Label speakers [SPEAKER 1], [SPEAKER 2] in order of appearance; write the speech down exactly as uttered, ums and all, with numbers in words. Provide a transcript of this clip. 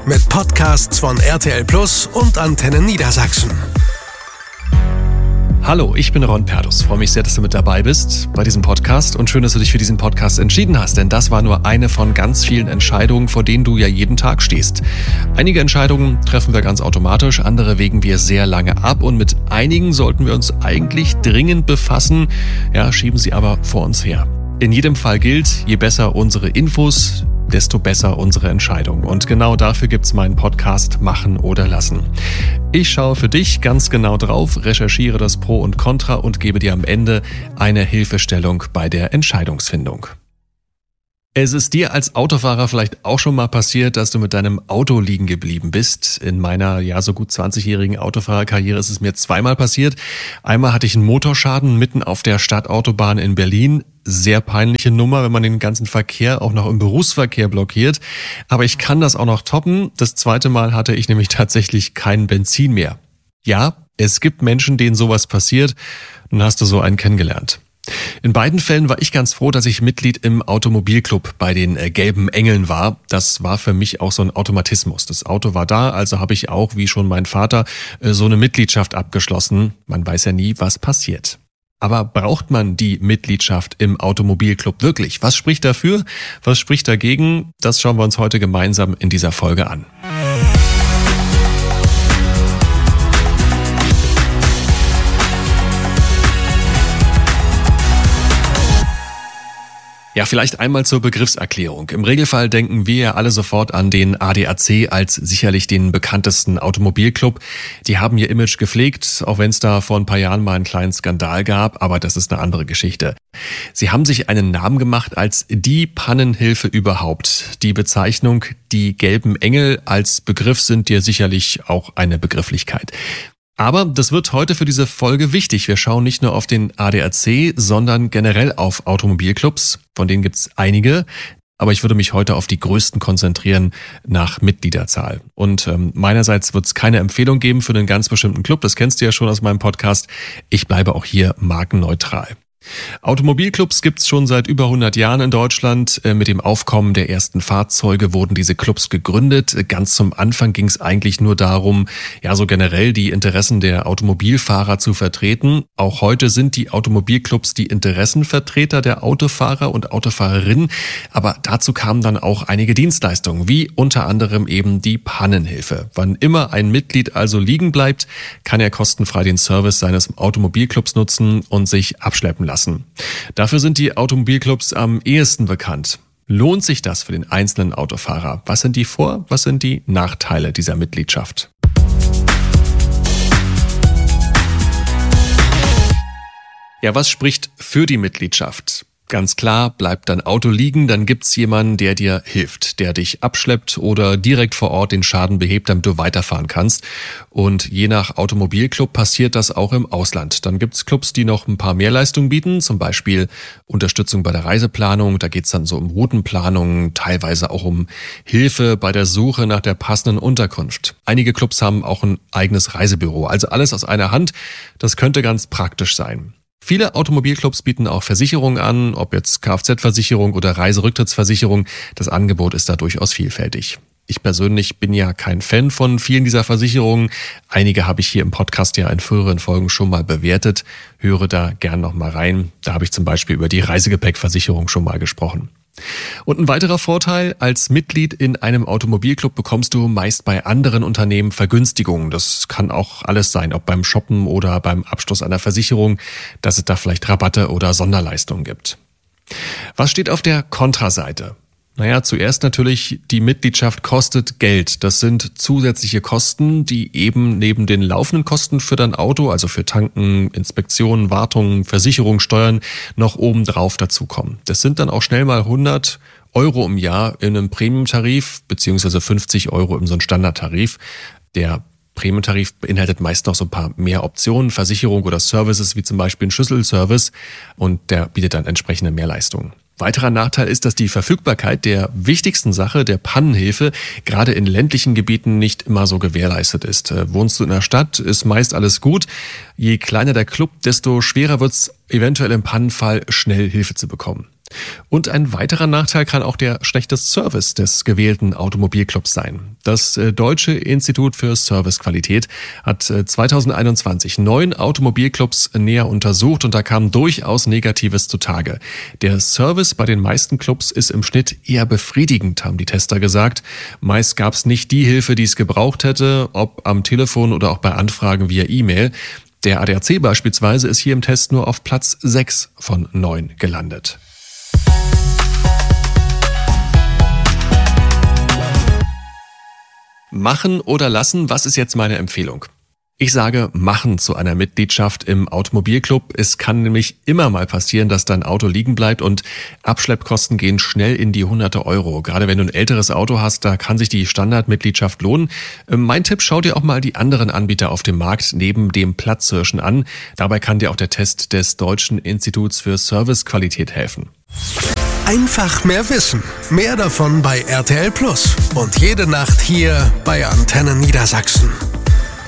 [SPEAKER 1] mit Podcasts von R T L Plus und Antenne Niedersachsen.
[SPEAKER 2] Hallo, ich bin Ron Perdus. Freue mich sehr, dass du mit dabei bist bei diesem Podcast und schön, dass du dich für diesen Podcast entschieden hast, denn das war nur eine von ganz vielen Entscheidungen, vor denen du ja jeden Tag stehst. Einige Entscheidungen treffen wir ganz automatisch, andere wägen wir sehr lange ab und mit einigen sollten wir uns eigentlich dringend befassen, ja, schieben sie aber vor uns her. In jedem Fall gilt, je besser unsere Infos, desto besser unsere Entscheidung. Und genau dafür gibt's meinen Podcast Machen oder Lassen. Ich schaue für dich ganz genau drauf, recherchiere das Pro und Contra und gebe dir am Ende eine Hilfestellung bei der Entscheidungsfindung. Es ist dir als Autofahrer vielleicht auch schon mal passiert, dass du mit deinem Auto liegen geblieben bist. In meiner ja so gut zwanzigjährigen Autofahrerkarriere ist es mir zweimal passiert. Einmal hatte ich einen Motorschaden mitten auf der Stadtautobahn in Berlin. Sehr peinliche Nummer, wenn man den ganzen Verkehr auch noch im Berufsverkehr blockiert. Aber ich kann das auch noch toppen. Das zweite Mal hatte ich nämlich tatsächlich kein Benzin mehr. Ja, es gibt Menschen, denen sowas passiert. Nun hast du so einen kennengelernt. In beiden Fällen war ich ganz froh, dass ich Mitglied im Automobilclub bei den äh, Gelben Engeln war. Das war für mich auch so ein Automatismus. Das Auto war da, also habe ich auch, wie schon mein Vater, äh, so eine Mitgliedschaft abgeschlossen. Man weiß ja nie, was passiert. Aber braucht man die Mitgliedschaft im Automobilclub wirklich? Was spricht dafür? Was spricht dagegen? Das schauen wir uns heute gemeinsam in dieser Folge an. Ja, vielleicht einmal zur Begriffserklärung. Im Regelfall denken wir ja alle sofort an den A D A C als sicherlich den bekanntesten Automobilclub. Die haben ihr Image gepflegt, auch wenn es da vor ein paar Jahren mal einen kleinen Skandal gab, aber das ist eine andere Geschichte. Sie haben sich einen Namen gemacht als die Pannenhilfe überhaupt. Die Bezeichnung die Gelben Engel als Begriff sind dir sicherlich auch eine Begrifflichkeit. Aber das wird heute für diese Folge wichtig. Wir schauen nicht nur auf den A D A C, sondern generell auf Automobilclubs. Von denen gibt's einige. Aber ich würde mich heute auf die größten konzentrieren nach Mitgliederzahl. Und ähm, meinerseits wird es keine Empfehlung geben für einen ganz bestimmten Club. Das kennst du ja schon aus meinem Podcast. Ich bleibe auch hier markenneutral. Automobilclubs gibt's schon seit über hundert Jahren in Deutschland. Mit dem Aufkommen der ersten Fahrzeuge wurden diese Clubs gegründet. Ganz zum Anfang ging es eigentlich nur darum, ja so generell die Interessen der Automobilfahrer zu vertreten. Auch heute sind die Automobilclubs die Interessenvertreter der Autofahrer und Autofahrerinnen. Aber dazu kamen dann auch einige Dienstleistungen, wie unter anderem eben die Pannenhilfe. Wann immer ein Mitglied also liegen bleibt, kann er kostenfrei den Service seines Automobilclubs nutzen und sich abschleppen lassen. Dafür sind die Automobilclubs am ehesten bekannt. Lohnt sich das für den einzelnen Autofahrer? Was sind die Vor-, was sind die Nachteile dieser Mitgliedschaft? Ja, was spricht für die Mitgliedschaft? Ganz klar, bleibt dein Auto liegen, dann gibt's jemanden, der dir hilft, der dich abschleppt oder direkt vor Ort den Schaden behebt, damit du weiterfahren kannst. Und je nach Automobilclub passiert das auch im Ausland. Dann gibt's Clubs, die noch ein paar mehr Leistungen bieten, zum Beispiel Unterstützung bei der Reiseplanung. Da geht's dann so um Routenplanung, teilweise auch um Hilfe bei der Suche nach der passenden Unterkunft. Einige Clubs haben auch ein eigenes Reisebüro, also alles aus einer Hand. Das könnte ganz praktisch sein. Viele Automobilclubs bieten auch Versicherungen an, ob jetzt Kfz-Versicherung oder Reiserücktrittsversicherung. Das Angebot ist da durchaus vielfältig. Ich persönlich bin ja kein Fan von vielen dieser Versicherungen. Einige habe ich hier im Podcast ja in früheren Folgen schon mal bewertet. Höre da gern noch mal rein. Da habe ich zum Beispiel über die Reisegepäckversicherung schon mal gesprochen. Und ein weiterer Vorteil, als Mitglied in einem Automobilclub bekommst du meist bei anderen Unternehmen Vergünstigungen. Das kann auch alles sein, ob beim Shoppen oder beim Abschluss einer Versicherung, dass es da vielleicht Rabatte oder Sonderleistungen gibt. Was steht auf der Kontraseite? Naja, zuerst natürlich, die Mitgliedschaft kostet Geld. Das sind zusätzliche Kosten, die eben neben den laufenden Kosten für dein Auto, also für Tanken, Inspektionen, Wartungen, Versicherung, Steuern, noch obendrauf dazukommen. Das sind dann auch schnell mal hundert Euro im Jahr in einem Premium-Tarif, beziehungsweise fünfzig Euro in so einem Standardtarif. Der Premium-Tarif beinhaltet meist noch so ein paar mehr Optionen, Versicherung oder Services, wie zum Beispiel ein Schlüsselservice, und der bietet dann entsprechende Mehrleistungen. Weiterer Nachteil ist, dass die Verfügbarkeit der wichtigsten Sache, der Pannenhilfe, gerade in ländlichen Gebieten nicht immer so gewährleistet ist. Wohnst du in der Stadt, ist meist alles gut. Je kleiner der Club, desto schwerer wird es eventuell im Pannenfall schnell Hilfe zu bekommen. Und ein weiterer Nachteil kann auch der schlechte Service des gewählten Automobilclubs sein. Das Deutsche Institut für Servicequalität hat zweitausendeinundzwanzig neun Automobilclubs näher untersucht und da kam durchaus Negatives zutage. Der Service bei den meisten Clubs ist im Schnitt eher befriedigend, haben die Tester gesagt. Meist gab es nicht die Hilfe, die es gebraucht hätte, ob am Telefon oder auch bei Anfragen via E-Mail. Der A D A C beispielsweise ist hier im Test nur auf Platz sechs von neun gelandet. Machen oder lassen, was ist jetzt meine Empfehlung? Ich sage machen zu einer Mitgliedschaft im Automobilclub. Es kann nämlich immer mal passieren, dass dein Auto liegen bleibt und Abschleppkosten gehen schnell in die hunderte Euro. Gerade wenn du ein älteres Auto hast, da kann sich die Standardmitgliedschaft lohnen. Mein Tipp, schau dir auch mal die anderen Anbieter auf dem Markt neben dem Platzhirschen an. Dabei kann dir auch der Test des Deutschen Instituts für Servicequalität helfen.
[SPEAKER 1] Einfach mehr wissen. Mehr davon bei R T L Plus. Und jede Nacht hier bei Antenne Niedersachsen.